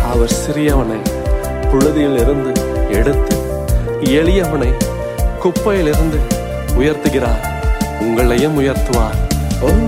அவர் சிறியவனை புழுதியில் இருந்து எடுத்து எளியவனை குப்பையிலிருந்து உயர்த்துகிறார். உங்களையும் உயர்த்துவார்.